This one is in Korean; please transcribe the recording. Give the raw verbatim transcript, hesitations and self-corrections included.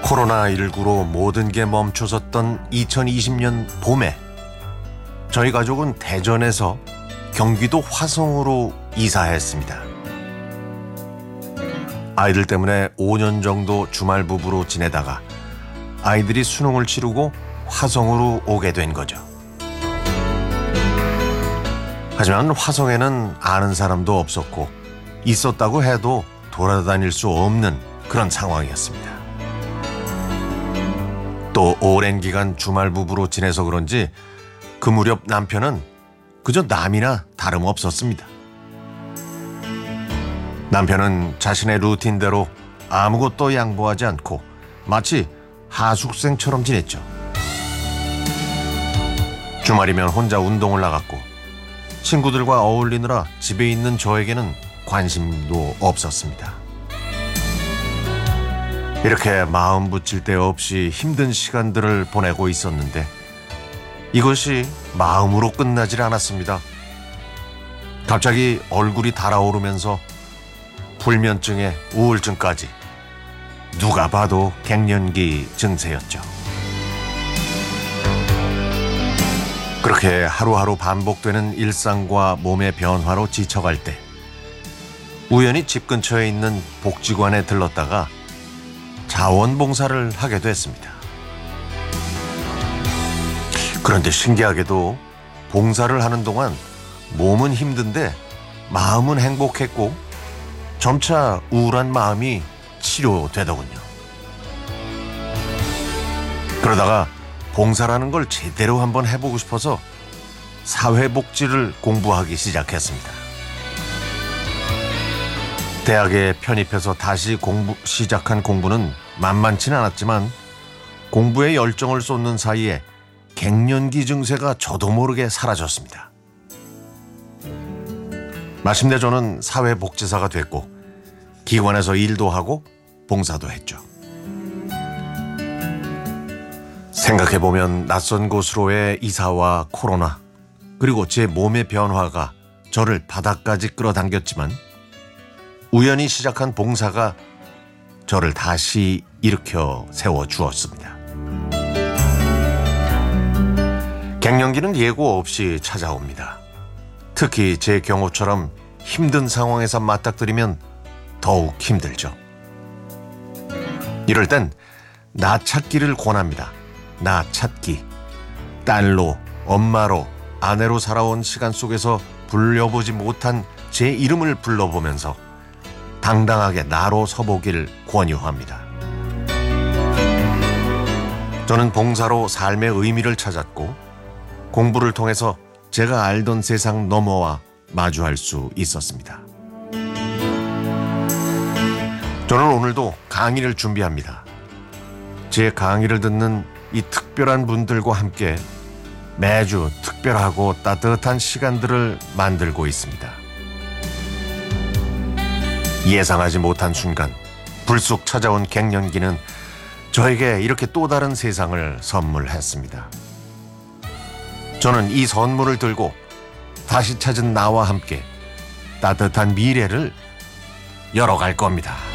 코로나십구로 모든 게 멈춰섰던 이천이십 년 봄에 저희 가족은 대전에서 경기도 화성으로 이사했습니다. 아이들 때문에 오 년 정도 주말 부부로 지내다가 아이들이 수능을 치르고 화성으로 오게 된 거죠. 하지만 화성에는 아는 사람도 없었고 있었다고 해도 돌아다닐 수 없는 그런 상황이었습니다. 또 오랜 기간 주말 부부로 지내서 그런지 그 무렵 남편은 그저 남이나 다름없었습니다. 남편은 자신의 루틴대로 아무것도 양보하지 않고 마치 하숙생처럼 지냈죠. 주말이면 혼자 운동을 나갔고 친구들과 어울리느라 집에 있는 저에게는 관심도 없었습니다. 이렇게 마음 붙일 데 없이 힘든 시간들을 보내고 있었는데 이것이 마음으로 끝나질 않았습니다. 갑자기 얼굴이 달아오르면서 불면증에 우울증까지 누가 봐도 갱년기 증세였죠. 그렇게 하루하루 반복되는 일상과 몸의 변화로 지쳐갈 때 우연히 집 근처에 있는 복지관에 들렀다가 자원봉사를 하게 됐습니다. 그런데 신기하게도 봉사를 하는 동안 몸은 힘든데 마음은 행복했고 점차 우울한 마음이 치료되더군요. 그러다가 봉사라는 걸 제대로 한번 해보고 싶어서 사회복지를 공부하기 시작했습니다. 대학에 편입해서 다시 공부 시작한 공부는 만만치는 않았지만 공부에 열정을 쏟는 사이에 갱년기 증세가 저도 모르게 사라졌습니다. 마침내 저는 사회복지사가 됐고 기관에서 일도 하고 봉사도 했죠. 생각해보면 낯선 곳으로의 이사와 코로나 그리고 제 몸의 변화가 저를 바닥까지 끌어당겼지만 우연히 시작한 봉사가 저를 다시 일으켜 세워주었습니다. 갱년기는 예고 없이 찾아옵니다. 특히 제 경우처럼 힘든 상황에서 맞닥뜨리면 더욱 힘들죠. 이럴 땐 나 찾기를 권합니다. 나 찾기. 딸로, 엄마로, 아내로 살아온 시간 속에서 불려보지 못한 제 이름을 불러보면서 당당하게 나로 서보길 권유합니다. 저는 봉사로 삶의 의미를 찾았고 공부를 통해서 제가 알던 세상 너머와 마주할 수 있었습니다. 저는 오늘도 강의를 준비합니다. 제 강의를 듣는 이 특별한 분들과 함께 매주 특별하고 따뜻한 시간들을 만들고 있습니다. 예상하지 못한 순간 불쑥 찾아온 갱년기는 저에게 이렇게 또 다른 세상을 선물했습니다. 저는 이 선물을 들고 다시 찾은 나와 함께 따뜻한 미래를 열어갈 겁니다.